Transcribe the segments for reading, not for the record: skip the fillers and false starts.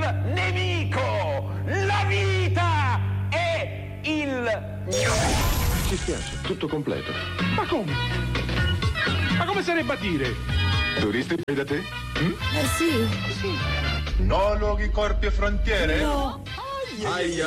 nemico, la vita e il... Ci spiace, tutto completo. Ma come? Ma come sarebbe a dire? Turisti da te? Sì. No luoghi, corpi e frontiere? No. Ai.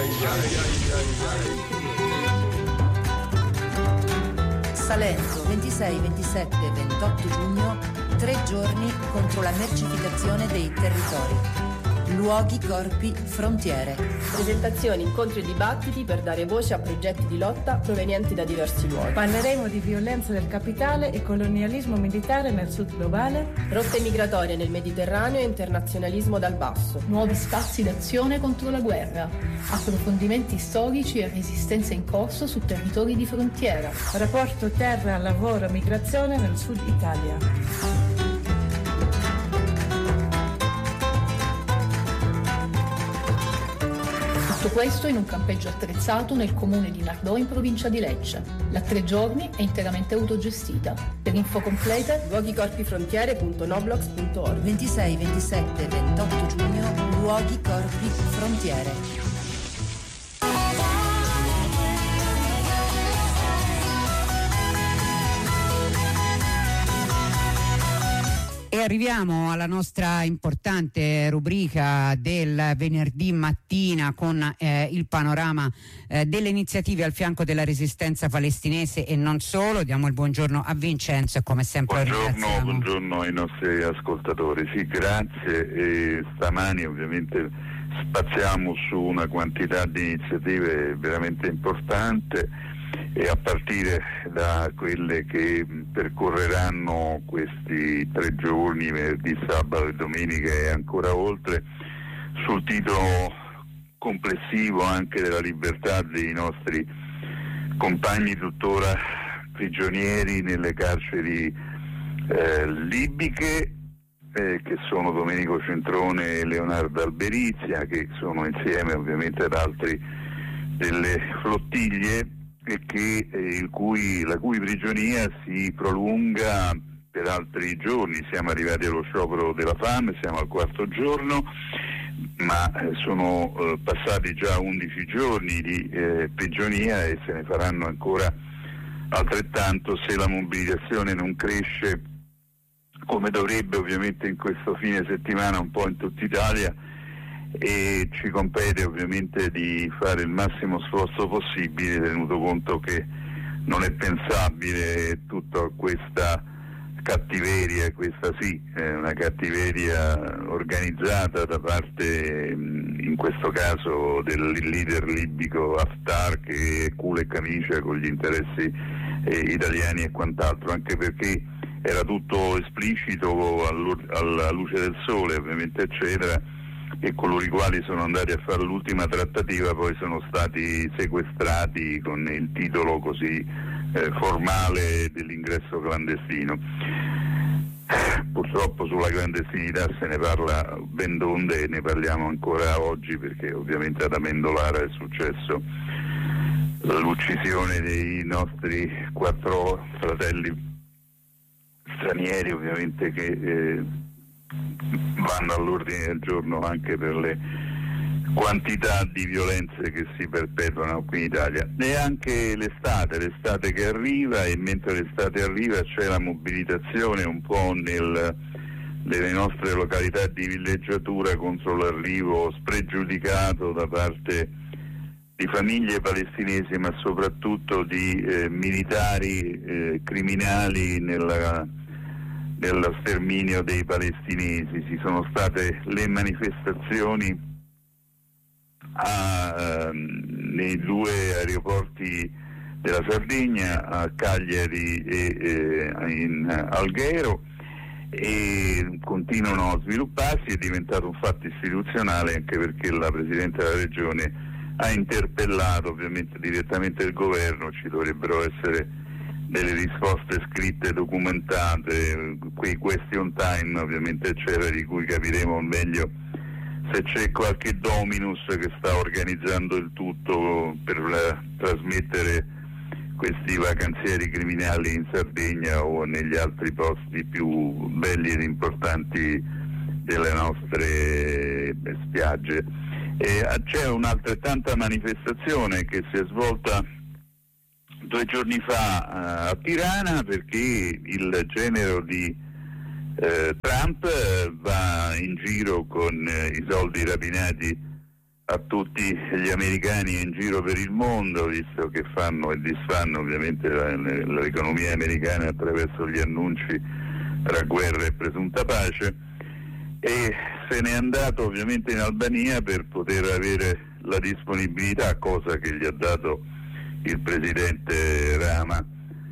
Salento, 26, 27 e 28 giugno, 3 giorni contro la mercificazione dei territori. Luoghi, corpi, frontiere. Presentazioni, incontri e dibattiti per dare voce a progetti di lotta provenienti da diversi luoghi. Parleremo di violenza del capitale e colonialismo militare nel sud globale. Rotte migratorie nel Mediterraneo e internazionalismo dal basso. Nuovi spazi d'azione contro la guerra. Approfondimenti storici e resistenze in corso su territori di frontiera. Rapporto terra, lavoro, migrazione nel sud Italia. Tutto questo in un campeggio attrezzato nel comune di Nardò in provincia di Lecce. La 3 giorni è interamente autogestita. Per info complete luoghicorpifrontiere.noblogs.org. 26, 27 e 28 giugno, Luoghi, corpi, frontiere. E arriviamo alla nostra importante rubrica del venerdì mattina con il panorama delle iniziative al fianco della resistenza palestinese e non solo. Diamo il buongiorno a Vincenzo e come sempre buongiorno ai nostri ascoltatori. Sì, grazie. E stamani ovviamente spaziamo su una quantità di iniziative veramente importante, e a partire da quelle che percorreranno questi 3 giorni, venerdì, sabato e domenica e ancora oltre, sul titolo complessivo anche della libertà dei nostri compagni tuttora prigionieri nelle carceri libiche, che sono Domenico Centrone e Leonardo Alberizia, che sono insieme ovviamente ad altri delle flottiglie e che la cui prigionia si prolunga per altri giorni. Siamo arrivati allo sciopero della fame, siamo al 4° giorno, ma sono passati già 11 giorni di prigionia e se ne faranno ancora altrettanto se la mobilitazione non cresce come dovrebbe ovviamente in questo fine settimana un po' in tutta Italia, e ci compete ovviamente di fare il massimo sforzo possibile, tenuto conto che non è pensabile tutta questa cattiveria, questa sì, è una cattiveria organizzata da parte in questo caso del leader libico Haftar, che è culo e camicia con gli interessi italiani e quant'altro, anche perché era tutto esplicito alla luce del sole ovviamente eccetera, e coloro i quali sono andati a fare l'ultima trattativa poi sono stati sequestrati con il titolo così formale dell'ingresso clandestino. Purtroppo sulla clandestinità se ne parla ben donde e ne parliamo ancora oggi, perché ovviamente ad Amendolara è successo l'uccisione dei nostri 4 fratelli stranieri, ovviamente che vanno all'ordine del giorno anche per le quantità di violenze che si perpetuano qui in Italia. E anche l'estate che arriva, e mentre l'estate arriva c'è la mobilitazione un po' nelle nostre località di villeggiatura contro l'arrivo spregiudicato da parte di famiglie palestinesi, ma soprattutto di militari criminali nello sterminio dei palestinesi. Ci sono state le manifestazioni nei 2 aeroporti della Sardegna, a Cagliari e in Alghero, e continuano a svilupparsi. È diventato un fatto istituzionale anche perché la Presidente della Regione ha interpellato ovviamente direttamente il governo. Ci dovrebbero essere delle risposte scritte, documentate, quei question time ovviamente eccetera, di cui capiremo meglio se c'è qualche dominus che sta organizzando il tutto per trasmettere questi vacanzieri criminali in Sardegna o negli altri posti più belli ed importanti delle nostre spiagge. C'è un'altrettanta manifestazione che si è svolta 2 giorni fa a Tirana, perché il genero di Trump va in giro con i soldi rapinati a tutti gli americani in giro per il mondo, visto che fanno e disfanno ovviamente l'economia americana attraverso gli annunci tra guerra e presunta pace, e se n'è andato ovviamente in Albania per poter avere la disponibilità, cosa che gli ha dato il presidente Rama,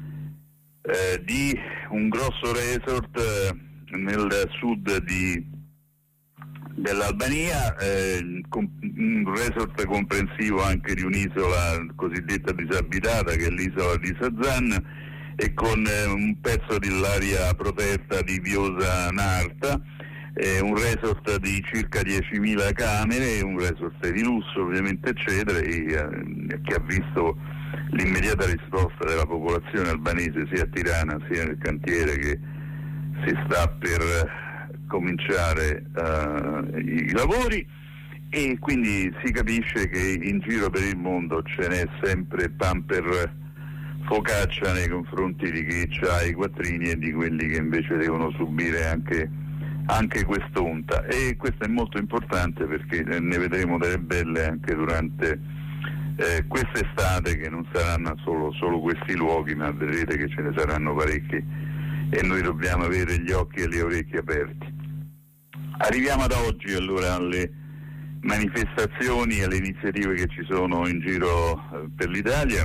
di un grosso resort nel sud dell'Albania, un resort comprensivo anche di un'isola cosiddetta disabitata, che è l'isola di Sazan, e con un pezzo dell'area protetta di Vjosa Narta, un resort di circa 10.000 camere, un resort di lusso ovviamente eccetera, che ha visto l'immediata risposta della popolazione albanese sia a Tirana sia nel cantiere che si sta per cominciare i lavori, e quindi si capisce che in giro per il mondo ce n'è sempre pan per focaccia nei confronti di chi ha i quattrini e di quelli che invece devono subire anche quest'onta, e questo è molto importante perché ne vedremo delle belle anche durante quest'estate, che non saranno solo questi luoghi, ma vedrete che ce ne saranno parecchi e noi dobbiamo avere gli occhi e le orecchie aperti. Arriviamo ad oggi allora alle manifestazioni e alle iniziative che ci sono in giro per l'Italia.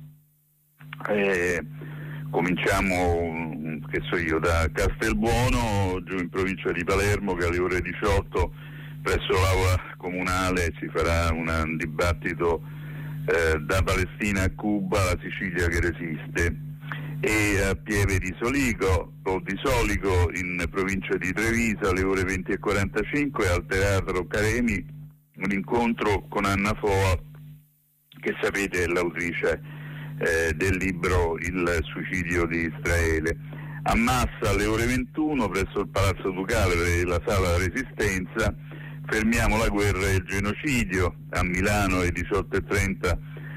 Cominciamo, che so io, da Castelbuono, giù in provincia di Palermo, che alle ore 18 presso l'aula comunale si farà un dibattito da Palestina a Cuba, la Sicilia che resiste, e a Pieve di Soligo in provincia di Treviso alle ore 20:45 al Teatro Caremi un incontro con Anna Foa, che sapete è l'autrice del libro Il suicidio di Israele. A Massa alle ore 21 presso il Palazzo Ducale e la Sala Resistenza Fermiamo la guerra e il genocidio. A Milano alle 18:30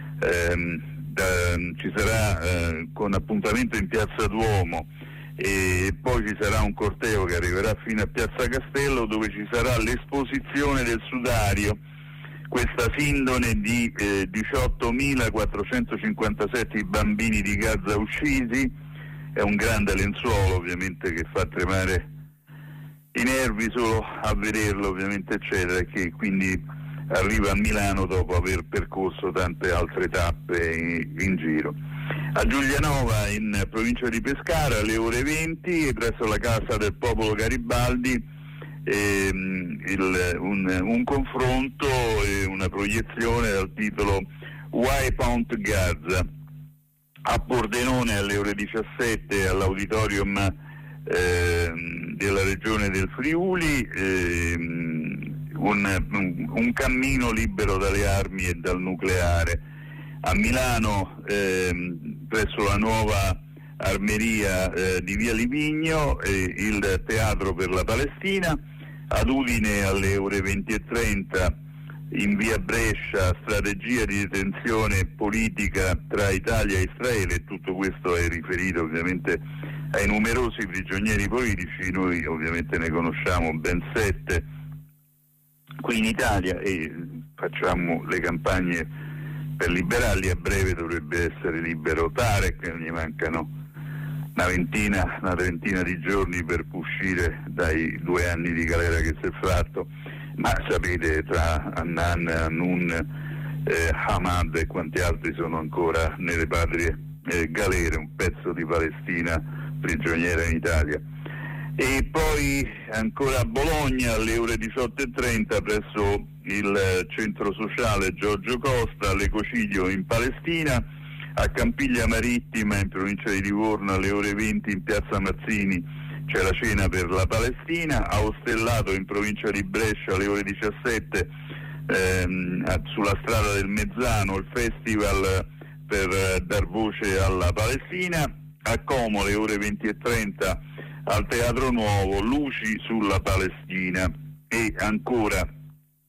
ci sarà con appuntamento in Piazza Duomo, e poi ci sarà un corteo che arriverà fino a Piazza Castello, dove ci sarà l'esposizione del sudario, questa sindone di 18.457 bambini di Gaza uccisi. È un grande lenzuolo ovviamente che fa tremare i nervi solo a vederlo ovviamente eccetera, che quindi arriva a Milano dopo aver percorso tante altre tappe in giro. A Giulianova in provincia di Pescara alle ore 20 presso la Casa del Popolo Garibaldi un confronto e una proiezione dal titolo Wipeout Gaza. A Pordenone alle ore 17 all'auditorium della regione del Friuli un cammino libero dalle armi e dal nucleare. A Milano presso la nuova armeria di Via Livigno il Teatro per la Palestina. Ad Udine alle ore 20:30 in via Brescia strategia di detenzione politica tra Italia e Israele. Tutto questo è riferito ovviamente ai numerosi prigionieri politici, noi ovviamente ne conosciamo ben 7 qui in Italia e facciamo le campagne per liberarli. A breve dovrebbe essere libero Tarek, ne mancano una trentina di giorni per uscire dai 2 anni di galera che si è fatto, ma sapete tra Annan, Hanun, Hamad e quanti altri sono ancora nelle patrie galere, un pezzo di Palestina prigioniera in Italia. E poi ancora a Bologna alle ore 18:30 presso il centro sociale Giorgio Costa, l'Ecocidio in Palestina. A Campiglia Marittima in provincia di Livorno alle ore 20 in piazza Mazzini c'è la cena per la Palestina. A Ostellato in provincia di Brescia alle ore 17 sulla strada del Mezzano il festival per dar voce alla Palestina. A Como alle ore 20:30 al Teatro Nuovo Luci sulla Palestina. E ancora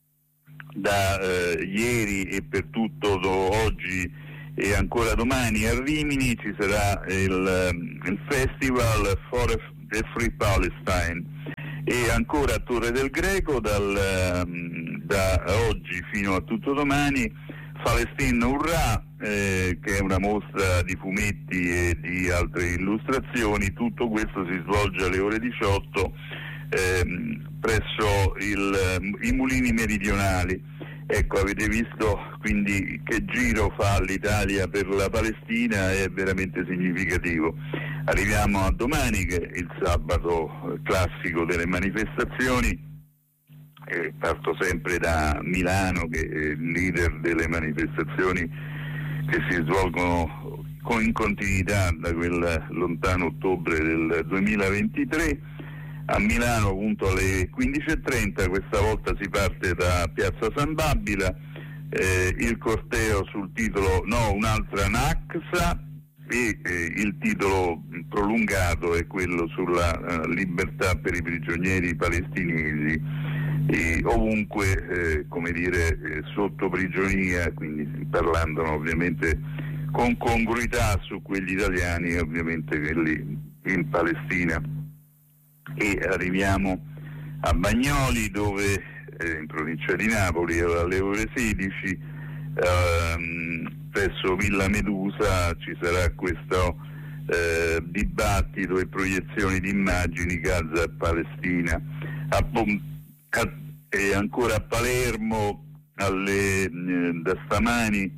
da ieri e per tutto oggi e ancora domani a Rimini ci sarà il Festival for a Free Palestine, e ancora a Torre del Greco da oggi fino a tutto domani Palestine Urrà, che è una mostra di fumetti e di altre illustrazioni. Tutto questo si svolge alle ore 18 presso i Mulini Meridionali. Ecco, avete visto quindi che giro fa l'Italia per la Palestina, è veramente significativo. Arriviamo a domani, che è il sabato classico delle manifestazioni. Parto sempre da Milano, che è il leader delle manifestazioni che si svolgono in continuità da quel lontano ottobre del 2023. A Milano appunto alle 15:30, questa volta si parte da Piazza San Babila, il corteo sul titolo No, un'altra Naksa, e il titolo prolungato è quello sulla libertà per i prigionieri palestinesi ovunque, sotto prigionia, quindi parlando ovviamente con congruità su quegli italiani, ovviamente quelli in Palestina. E arriviamo a Bagnoli, dove in provincia di Napoli alle ore 16 presso Villa Medusa ci sarà questo dibattito e proiezioni di immagini Gaza e Palestina. E ancora a Palermo da stamani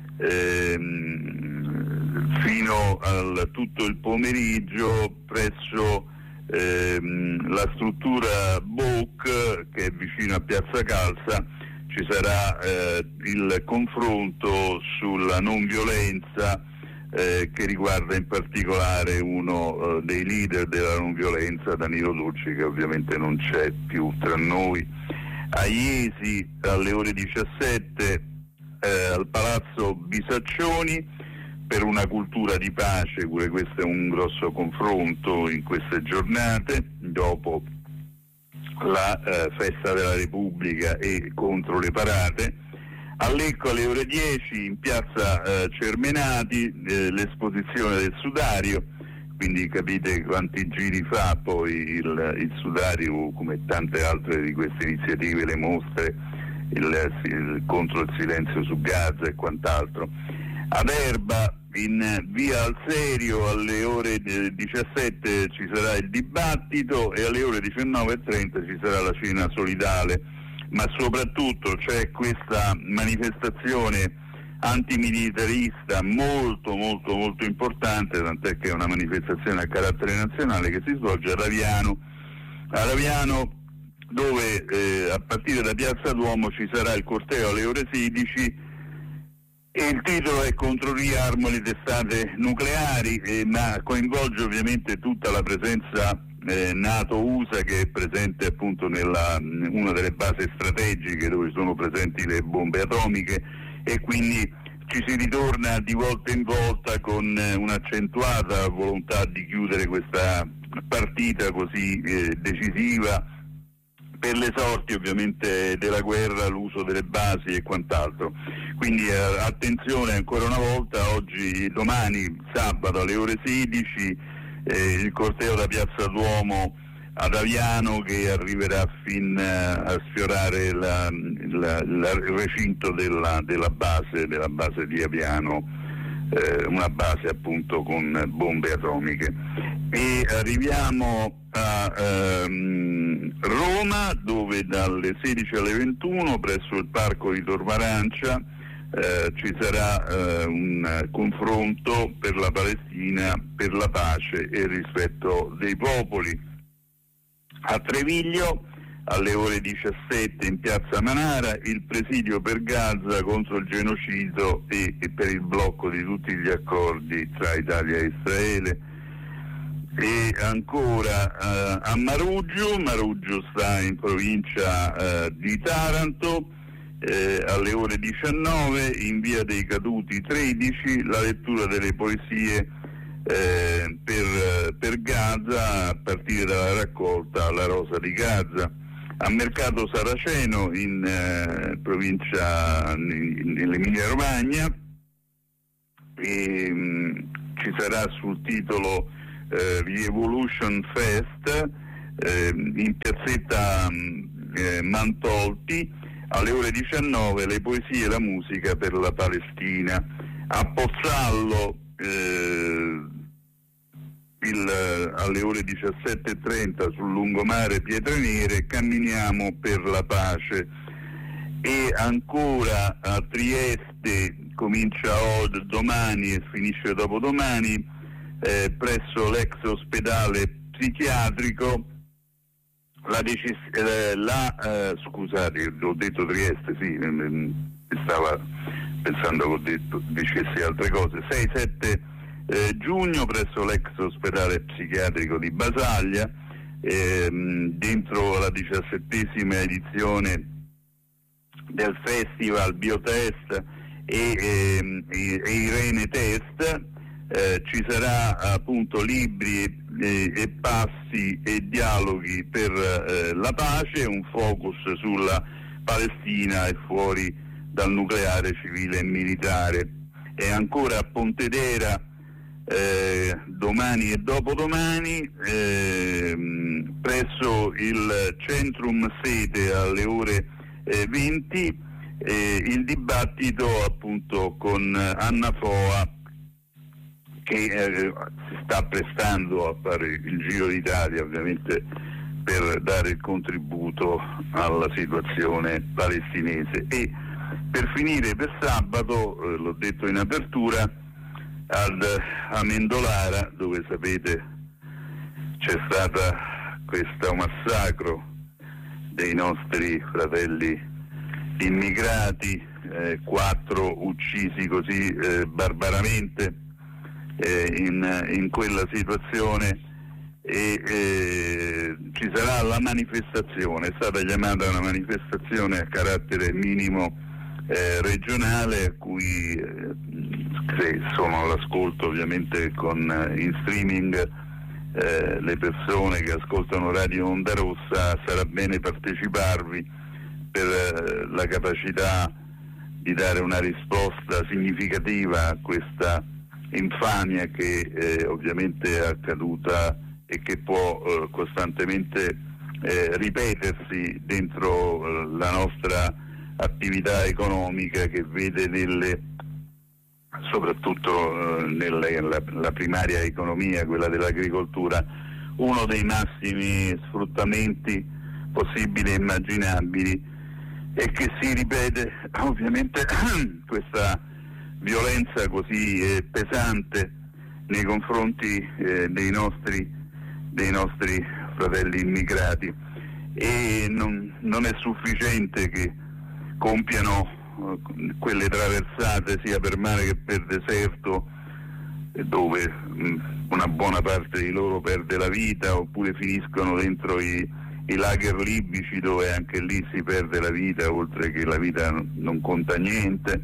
fino al tutto il pomeriggio presso la struttura BOC, che è vicino a Piazza Calza, ci sarà il confronto sulla non violenza, che riguarda in particolare uno dei leader della non violenza, Danilo Dolci, che ovviamente non c'è più tra noi. A Iesi alle ore 17 al Palazzo Bisaccioni per una cultura di pace. Pure questo è un grosso confronto in queste giornate, dopo la festa della Repubblica e contro le parate. A Lecco alle ore 10 in piazza Cermenati l'esposizione del sudario, quindi capite quanti giri fa poi il sudario, come tante altre di queste iniziative, le mostre, contro il silenzio su Gaza e quant'altro. Ad Erba in via Alserio alle ore 17 ci sarà il dibattito e alle ore 19:30 ci sarà la cena solidale, ma soprattutto c'è questa manifestazione antimilitarista molto molto molto importante, tant'è che è una manifestazione a carattere nazionale che si svolge a Raviano, dove a partire da Piazza Duomo ci sarà il corteo alle ore 16 e il titolo è contro riarmo le testate nucleari, ma coinvolge ovviamente tutta la presenza NATO-USA, che è presente appunto nella una delle basi strategiche dove sono presenti le bombe atomiche, e quindi ci si ritorna di volta in volta con un'accentuata volontà di chiudere questa partita così decisiva per le sorti ovviamente della guerra, l'uso delle basi e quant'altro. Quindi attenzione ancora una volta, domani sabato alle ore 16 il corteo da Piazza Duomo ad Aviano, che arriverà fin a sfiorare il recinto della base di Aviano, una base appunto con bombe atomiche. E arriviamo a Roma, dove dalle 16 alle 21 presso il parco di Tormarancia ci sarà un confronto per la Palestina, per la pace e il rispetto dei popoli. A Treviglio alle ore 17 in piazza Manara il presidio per Gaza contro il genocidio e per il blocco di tutti gli accordi tra Italia e Israele. E ancora a Maruggio sta in provincia di Taranto, alle ore 19 in via dei Caduti 13 la lettura delle poesie per Gaza, a partire dalla raccolta La Rosa di Gaza. a Mercato Saraceno in provincia nell'Emilia Romagna, e ci sarà sul titolo The Evolution Fest in piazzetta Mantolti alle ore 19, le poesie e la musica per la Palestina. A Pozzallo alle ore 17:30 sul lungomare Pietre Nere, camminiamo per la pace. E ancora a Trieste comincia domani e finisce dopodomani presso l'ex ospedale psichiatrico scusate, ho detto Trieste, sì, stava pensando che dicessi altre cose. 6-7 giugno presso l'ex ospedale psichiatrico di Basaglia, dentro la 17ª edizione del festival Biotest e Irene Test. Ci sarà appunto libri e passi e dialoghi per la pace, un focus sulla Palestina e fuori dal nucleare civile e militare. E ancora a Pontedera domani e dopodomani presso il Centrum Sete alle ore 20 il dibattito appunto con Anna Foa, che si sta prestando a fare il Giro d'Italia ovviamente per dare il contributo alla situazione palestinese. E per finire, per sabato, l'ho detto in apertura, ad Amendolara, dove sapete c'è stata questo massacro dei nostri fratelli immigrati, 4 uccisi così barbaramente in quella situazione, e ci sarà la manifestazione. È stata chiamata una manifestazione a carattere minimo regionale, a cui se sono all'ascolto ovviamente in streaming le persone che ascoltano Radio Onda Rossa, sarà bene parteciparvi per la capacità di dare una risposta significativa a questa infamia che ovviamente è accaduta e che può costantemente ripetersi dentro la nostra attività economica, che vede soprattutto nella primaria economia, quella dell'agricoltura, uno dei massimi sfruttamenti possibili e immaginabili, e che si ripete ovviamente questa violenza così pesante nei confronti dei nostri fratelli immigrati. E non è sufficiente che compiano quelle traversate sia per mare che per deserto, dove una buona parte di loro perde la vita, oppure finiscono dentro i lager libici, dove anche lì si perde la vita, oltre che la vita non conta niente.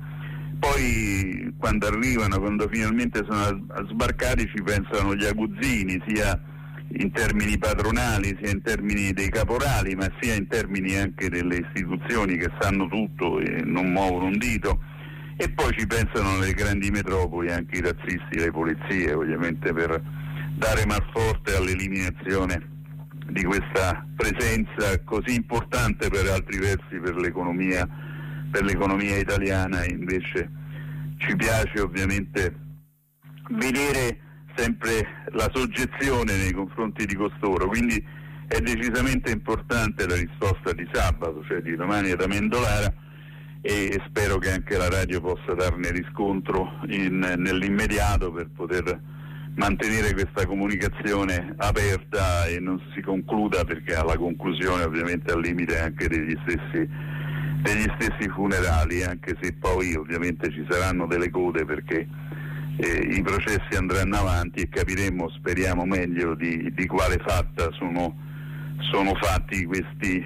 Poi quando finalmente sono sbarcati, ci pensano gli aguzzini, sia in termini padronali, sia in termini dei caporali, ma sia in termini anche delle istituzioni che sanno tutto e non muovono un dito. E poi ci pensano le grandi metropoli, anche i razzisti, le polizie, ovviamente, per dare manforte all'eliminazione di questa presenza così importante per altri versi per l'economia italiana. Invece ci piace ovviamente vedere sempre la soggezione nei confronti di costoro, quindi è decisamente importante la risposta di sabato, cioè di domani ad Amendolara, e spero che anche la radio possa darne riscontro nell'immediato, per poter mantenere questa comunicazione aperta e non si concluda, perché alla conclusione ovviamente al limite anche degli stessi funerali, anche se poi ovviamente ci saranno delle code, perché i processi andranno avanti e capiremo, speriamo meglio, di quale fatta sono fatti questi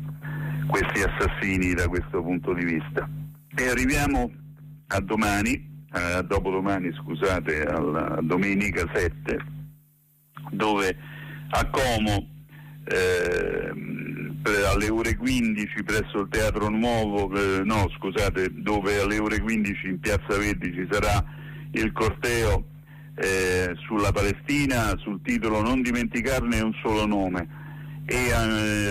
assassini da questo punto di vista. E arriviamo a dopodomani, scusate, a domenica 7, dove a Como alle ore 15 presso il Teatro Nuovo, dove alle ore 15 in Piazza Verdi ci sarà il corteo sulla Palestina sul titolo "Non dimenticarne un solo nome", e